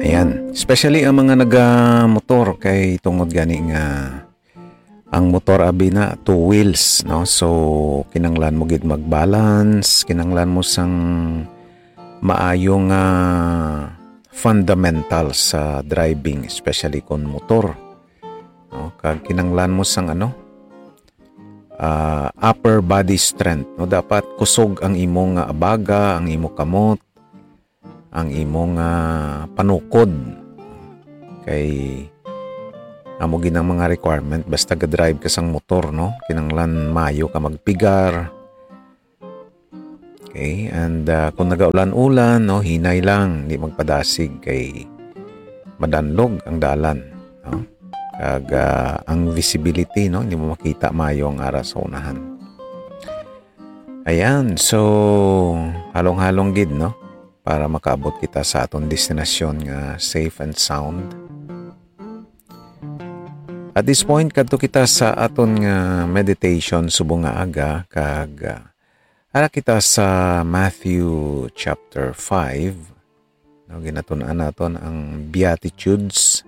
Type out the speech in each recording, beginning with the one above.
Ayan, especially ang mga naga-motor kay tungod gani nga ang motor abi na two wheels, no? So kinanglan mo gid mag-balance, kinanglan mo sang maayong fundamentals sa driving, especially kon motor, no? Kag kinanglan mo sang upper body strength, no? Dapat kusog ang imong abaga, ang imong kamot, ang imong panukod kay amo ginang mga requirement basta ga-drive ka sang motor, no? Kinanglan mayo ka magpigar. Okay, and kung nagaulan-ulan, no, hinay lang, hindi magpadasig kay madanlog ang dalan, no? Kag ang visibility, no, hindi mo makita mayo ang ara sa unahan. Ayan, so halong-halong gid, no, para makaabot kita sa aton destinasyon nga safe and sound. At this point kadto kita sa aton nga meditation subong nga aga kag ara kita sa Matthew chapter 5. No, ginatun-an naton ang Beatitudes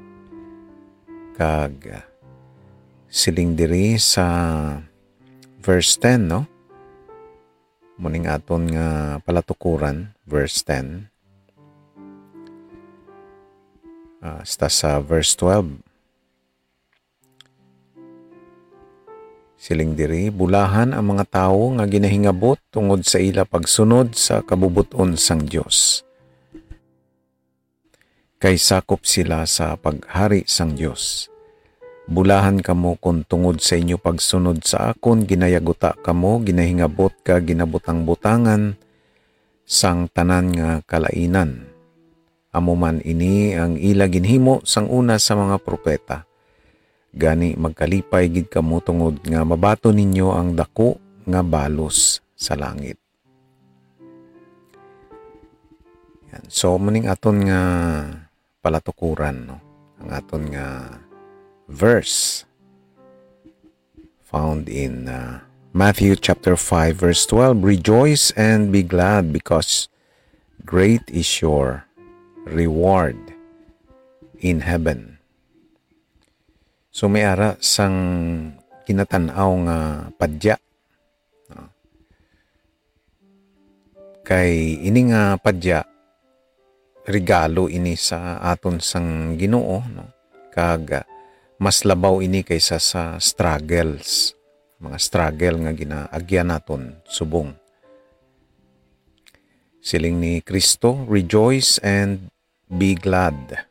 kag siling diri sa verse 10, no? Muning aton nga palatukuran, verse 10. Hasta sa verse 12. Siling diri, bulahan ang mga tawo nga ginahingabot tungod sa ila pagsunod sa kabubuton sang Dios. Kay sakop sila sa paghari sang Dios. Bulahan kamo kung tungod sa inyo pagsunod sa akon, ginayaguta kamo, ginahingabot ka, ginabutang-butangan sang tanan nga kalainan. Amo man ini ang ila ginhimo sang una sa mga propeta. Gani magkalipay gid kamo tungod nga mabato ninyo ang dako nga balos sa langit. Yan. So muning aton nga palatukuran, no? Ang aton nga verse found in Matthew chapter 5 verse 12. Rejoice and be glad because great is your reward in heaven. So may ara sang kinatan-aw nga padya, no? Kay ini nga padya regalo ini sa aton sang Ginoo, no? Kag mas labaw ini kaysa sa struggles, mga struggle nga ginaagyan naton subong. Siling ni Kristo, rejoice and be glad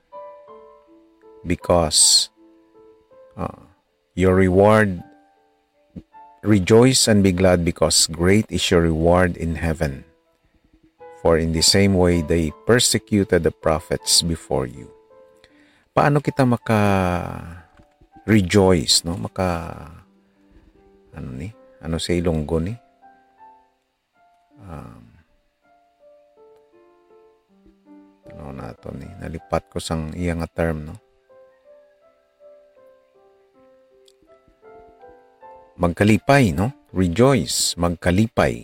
because your reward, rejoice and be glad because great is your reward in heaven. For in the same way they persecuted the prophets before you. Paano kita maka-rejoice, no? Ano sa Ilonggo ni? Ano nato ni? Nalipat ko sang iya nga term, no? Magkalipay, no? Rejoice, magkalipay.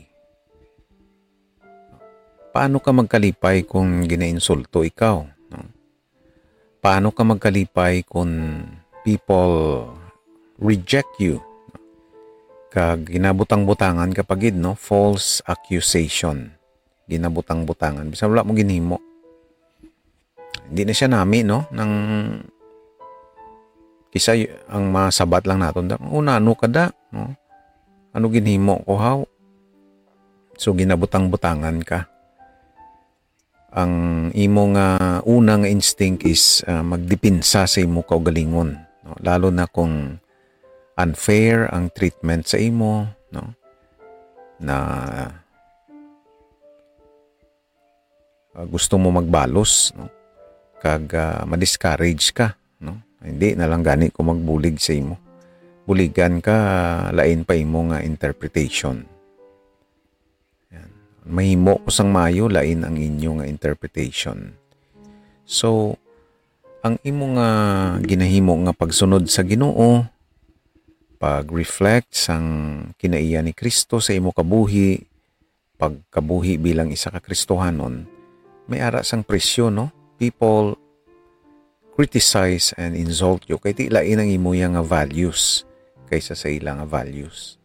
Paano ka magkalipay kung ginainsulto ikaw, no? Paano ka magkalipay kung people reject you? Kag ginabutang-butangan kapag no? False accusation. Ginabutang-butangan. Bisa wala mo ginhimo. Hindi na siya nami, no? Nang kisa ang masabat lang naton da una ano kada, no? Ano ginhimo ko haw? So ginabutang-butangan ka. Ang imong unang instinct is magdipinsa sa imo kaugalingon, no? Lalo na kung unfair ang treatment sa imo, no? Na gusto mo magbalos, no? Kag ma-discourage ka, no? Hindi na lang gani ko magbulig sa imo. Buligan ka, lain pa imo nga interpretation. Yan. Mahimo ko sang mayo, lain ang inyo nga interpretation. So, ang imo nga ginahimo nga pagsunod sa Ginoo, pag-reflect sang kinaiya ni Kristo sa imo kabuhi, pagkabuhi bilang isa ka Kristohanon, may ara sang presyo, no? People criticize and insult you kay ti lain ang imo nga values kaysa sa ilang nga values.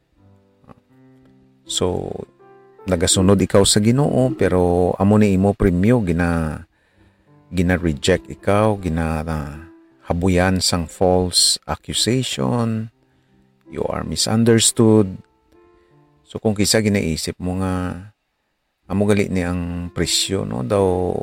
So nagasunod ikaw sa Ginoo pero amo ni imo premyo gina-reject ikaw, habuyan sang false accusation, you are misunderstood. So kung kisa ginaisip mo nga amo gali ni ang presyo no daw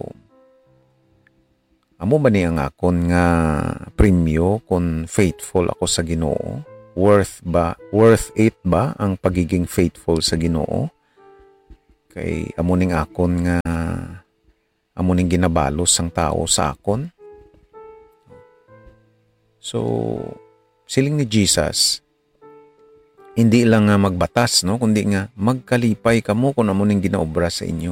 amo ba ni ang akon nga premyo kung faithful ako sa Ginoo? Worth it ba ang pagiging faithful sa Ginoo? Kay amo ning akon nga amo ning ginabalos sang tao sa akon. So siling ni Jesus, hindi lang nga magbatas, no, kundi nga magkalipay kamo kung amo ning ginaobra sa inyo.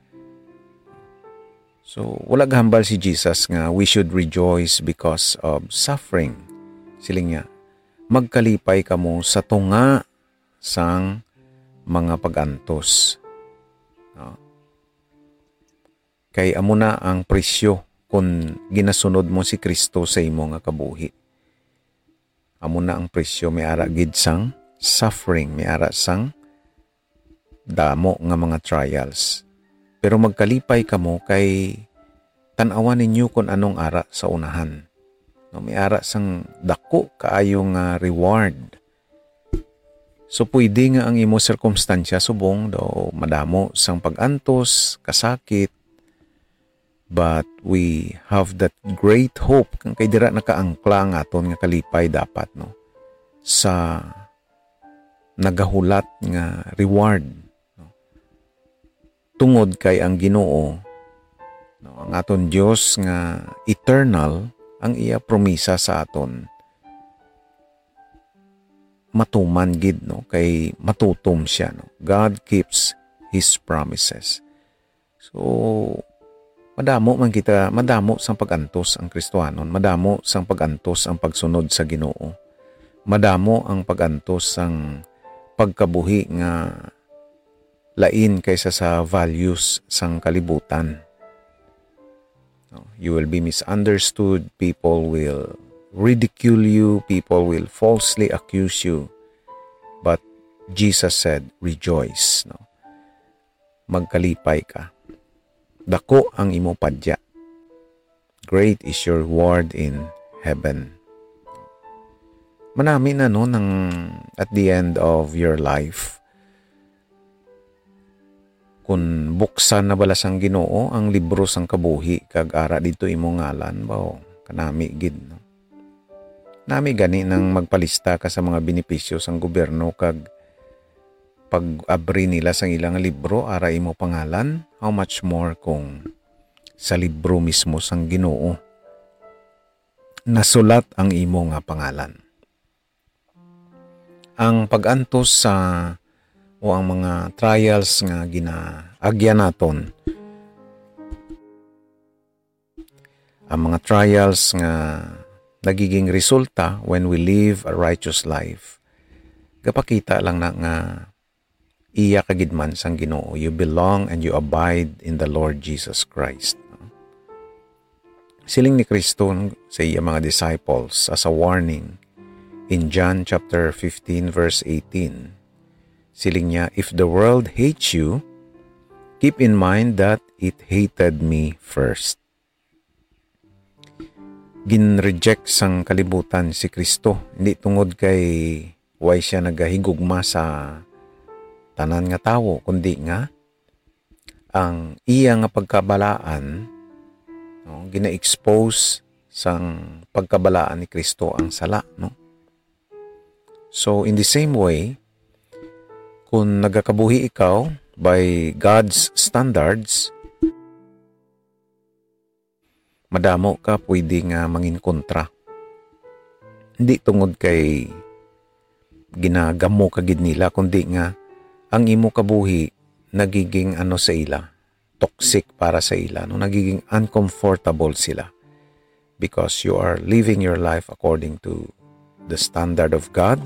So wala gahambal si Jesus nga we should rejoice because of suffering. Siling nga magkalipay kamo sa tunga sang mga pag-antos. No? Kay amo na ang presyo kung ginasunod mo si Kristo sa imo nga kabuhi. Amo na ang presyo, may ara gid sang suffering, may ara sang damo nga mga trials. Pero magkalipay kamo kay tan-awan ninyo kung anong ara sa unahan. No, may ara sang dako kaayo nga reward. So pwede nga ang imo sirkumstansya subong daw madamo sang pag-antos, kasakit, but we have that great hope kung kay dira nakaangkla nga aton nga kalipay dapat no sa nagahulat nga reward no? Tungod kay ang Ginoo no, ang aton Dios nga eternal ang iya promisa sa aton matuman gid no kay matutom siya no. God keeps His promises. So madamo sang pag-antos ang Kristohanon, madamo sang pag-antos ang pagsunod sa Ginoo. Madamo ang pag-antos sang pagkabuhi nga lain kaysa sa values sang kalibutan. You will be misunderstood, people will ridicule you, people will falsely accuse you. But Jesus said, rejoice. No? Magkalipay ka. Dako ang imo padya. Great is your reward in heaven. Manami na no nang at the end of your life kung buksan na balas ang Ginoo ang libro sang kabuhi kag ara dito imo ngalan bao kanami gid no. Nami gani nang magpalista ka sa mga benepisyo sang gobyerno kag pag-abri nila sang ilang libro ara imo pangalan, how much more kung sa libro mismo sang Ginoo nasulat ang imo nga pangalan. Ang pag-antos sa o ang mga trials nga ginaagya naton, ang mga trials nga nagiging resulta when we live a righteous life, gapakita lang na nga iya kagidman sang Ginoo. You belong and you abide in the Lord Jesus Christ. Siling ni Kristo sa iya mga disciples as a warning in John chapter 15 verse 18. Siling niya, if the world hates you, keep in mind that it hated me first. Gin-reject sang kalibutan si Kristo, hindi tungod kay way siya nagahigugma sa tanan nga tawo, kundi nga ang iya nga pagkabalaan no, gina-expose sang pagkabalaan ni Kristo ang sala no. So in the same way, kung nagakabuhi ikaw by God's standards, madamo ka pwede nga mangin kontra. Hindi tungod kay ginagamo kagid nila, kundi nga ang imo kabuhi nagiging sa ila, toxic para sa ila, no? Nagiging uncomfortable sila because you are living your life according to the standard of God.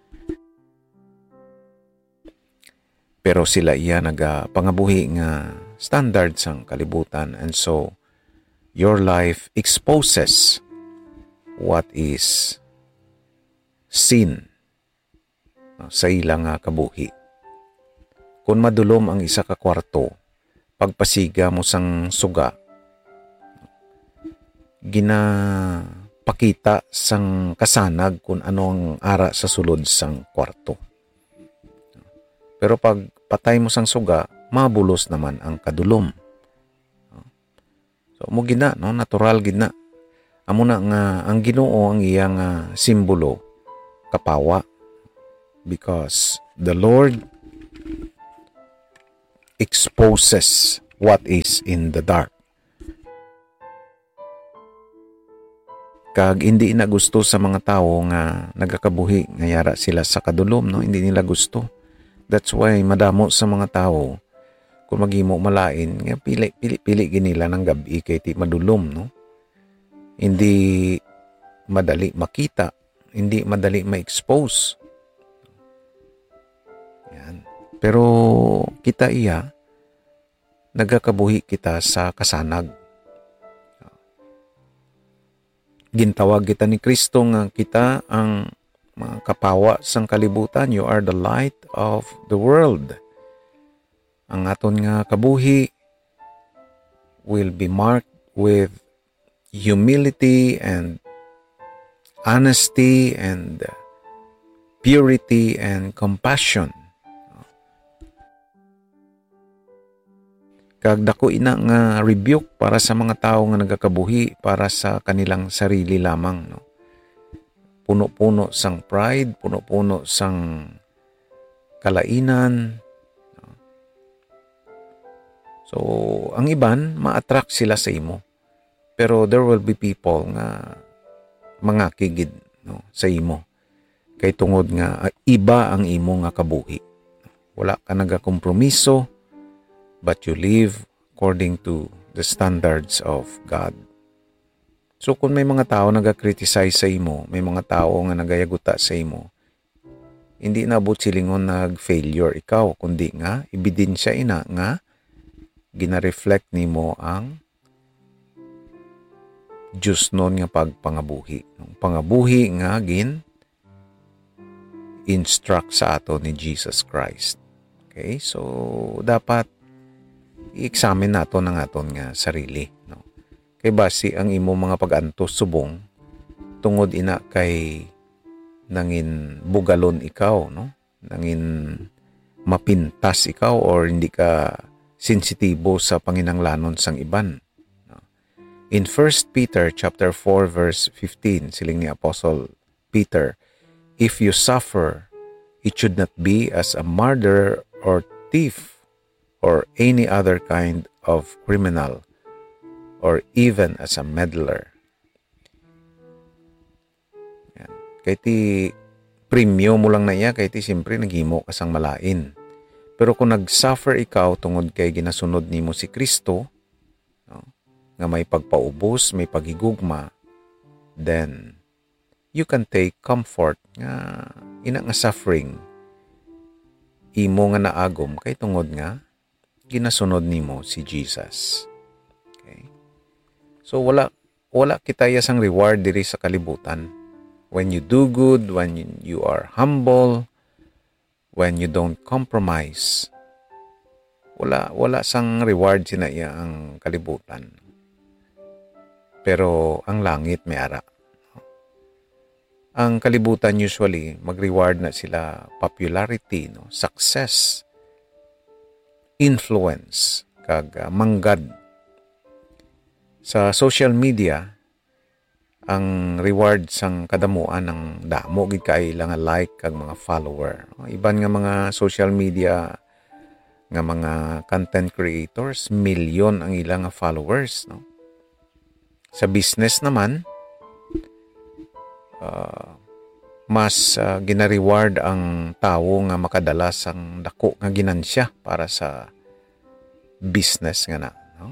Pero sila iya nagapangabuhi nga standard sang kalibutan, and so Your life exposes what is sin sa ilang kabuhi. Kung madulom ang isa ka kwarto, pagpasiga mo sang suga, ginapakita sang kasanag kung ano ang ara sa sulod sang kwarto. Pero pag patay mo sang suga, mabulos naman ang kadulom. So mo gina, no? Natural gina. Amo na nga ang Ginoo ang iyang simbolo, kapawa, because the Lord exposes what is in the dark. Kag hindi na gusto sa mga tao nga nagakabuhi nga yara sila sa kadulom, no? Hindi nila gusto. That's why madamo sa mga tao kung maghimo malain nga pili ginila ng gabi kay ti madulom, no? Hindi madali makita, hindi madali ma-expose. Yan. Pero kita iya nagakabuhi kita sa kasanag. Gintawag kita ni Kristo nga kita ang mga kapawa sang kalibutan. You are the light of the world. Ang aton nga kabuhi will be marked with humility and honesty and purity and compassion. Kag dako ina nga rebuke para sa mga tao nga nagakabuhi para sa kanilang sarili lamang, no? Puno-puno sang pride, puno-puno sang kalainan. So, ang iban, ma-attract sila sa imo. Pero there will be people nga mga kigid, no, sa imo. Kay tungod nga iba ang imo nga kabuhi. Wala ka nagakompromiso, but you live according to the standards of God. So kung may mga tao nagakriticize sa imo, may mga tao nga nagayaguta sa imo, hindi na abot silingon nag-failure ikaw, kundi nga ebidensya ina nga gina-reflect nimo ang Diyos nun nga pagpangabuhi. Pangabuhi nga instruct sa ato ni Jesus Christ. Okay? So, dapat i-examine nato ng aton nga sarili. No? Kay basi ang imo mga pag-antos subong, tungod ina kay nangin bugalon ikaw, no? Nangin mapintas ikaw or hindi ka sensitibo sa panginanglanon sang iban. In 1 Peter chapter 4 verse 15, siling ni Apostle Peter, if you suffer, it should not be as a murderer or thief or any other kind of criminal or even as a meddler. Yan. Kaya ti premium mo lang na iya, kaya ti siyempre naghimo ka sang malain. Pero kung nag-suffer ikaw tungod kay ginasunod nimo si Kristo, no? Nga may pagpaubos, may paghigugma, then you can take comfort nga ina nga suffering imo nga naagom kay tungod nga ginasunod nimo si Jesus. Okay? So wala kitaya sang reward diri sa kalibutan. When you do good, when you are humble, when you don't compromise, wala sang reward sinaya ang kalibutan. Pero ang langit may ara. Ang kalibutan usually mag-reward na sila popularity, no, success, influence, kag manggad. Sa social media, ang reward sang kadamuan ng damo gid kay lang like kag mga follower. Iban nga mga social media nga mga content creators, milyon ang ilang followers, no. Sa business naman, mas gina-reward ang tao nga makadala sang dako nga ginansya para sa business nga na, no?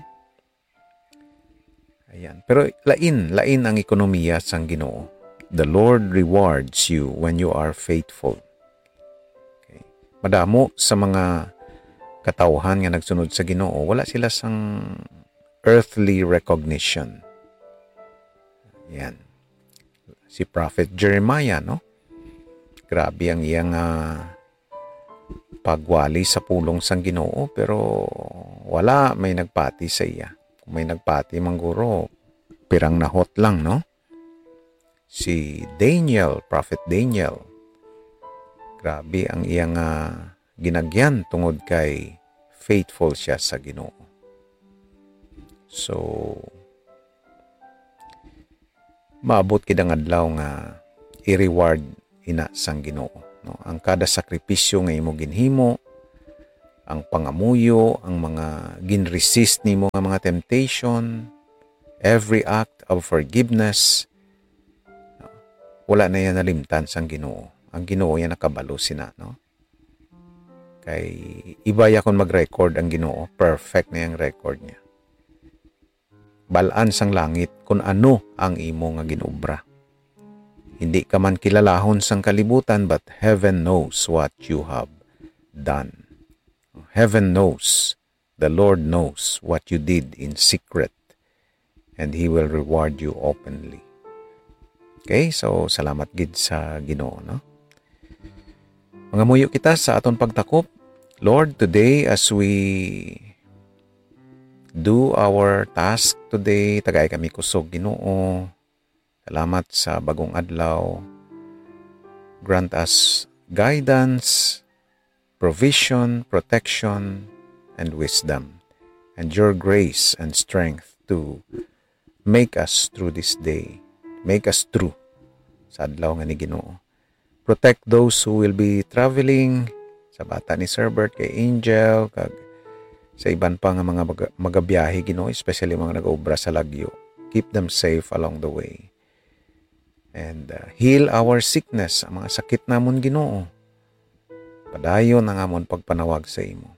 Ayan. Pero lain ang ekonomiya sang Ginoo. The Lord rewards you when you are faithful. Okay. Madamo sa mga katawhan nga nagsunod sa Ginoo, wala sila sang earthly recognition. Yan. Si Prophet Jeremiah, no? Grabe ang iyang pagwali sa pulong sang Ginoo, pero wala may nagpati sa iya. Kung may nagpati mangguro, pirang nahot lang, no? Si Daniel, Prophet Daniel, grabe ang iyang ginagyan tungod kay faithful siya sa Ginoo. So, maabot kidang adlaw nga i-reward ina sang Ginoo, no? Ang kada sakripisyo nga imo ginhimo, ang pangamuyo, ang mga ginresist nimo nga mga temptation, every act of forgiveness, wala na yan nalimtan sang Ginoo. Ang Ginoo yan nakabalo sina, no? Kay iba ya kon mag-record ang Ginoo, perfect na yung record niya. Balaan sang langit kung ano ang imo nga ginobra. Hindi ka man kilalahon sang kalibutan, but heaven knows what you have done. Heaven knows, the Lord knows what you did in secret, and He will reward you openly. Okay, so salamat gid sa Ginoo, no? Mga muyo kita sa aton pagtakop. Lord, today as we do our task today, tagay kami kusog Ginoo. Salamat sa bagong adlaw. Grant us guidance, provision, protection, and wisdom, and your grace and strength to make us through this day. Make us through sa adlaw nga ni Ginoo. Protect those who will be traveling, sa bata ni Sir Bert, kay Angel, kag sa iban pa nga mga magabiyahe Ginoo, especially mga nag-obra sa lagyo. Keep them safe along the way. And heal our sickness, ang mga sakit namon Ginoo. Padayon ang amon pagpanawag sa imo.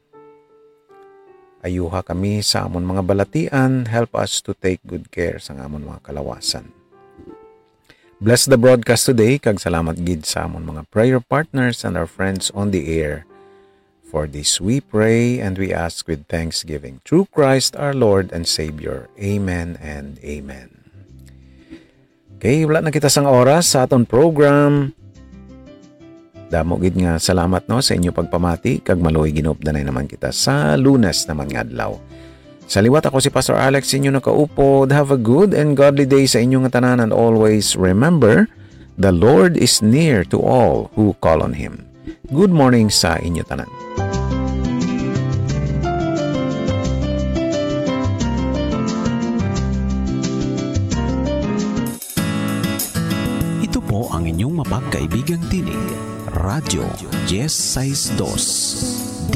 Ayuha kami sa amon mga balatian, help us to take good care sa amon mga kalawasan. Bless the broadcast today, kag salamat gid sa amon mga prayer partners and our friends on the air. For this we pray and we ask with thanksgiving through Christ our Lord and Savior. Amen and amen. Okay, wala na kita sang oras sa aton program. Damo gid nga salamat no sa inyo pagpamati, kag maluoy ginupdanay naman kita sa Lunes naman nga adlaw. Sa liwat ako si Pastor Alex, inyo nakaupo. Have a good and godly day sa inyong tanan, and always remember, the Lord is near to all who call on Him. Good morning sa inyo tanan. Ang inyong mapagkaibigang tinig, Radyo 1062.